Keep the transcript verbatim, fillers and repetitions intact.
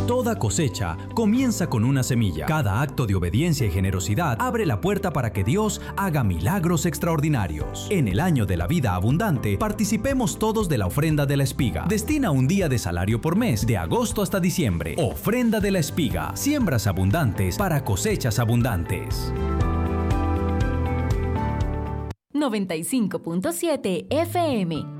Toda cosecha comienza con una semilla. Cada acto de obediencia y generosidad abre la puerta para que Dios haga milagros extraordinarios. En el año de la vida abundante, participemos todos de la ofrenda de la espiga. Destina un día de salario por mes, de agosto hasta diciembre. Ofrenda de la espiga. Siembras abundantes para cosechas abundantes. noventa y cinco punto siete F M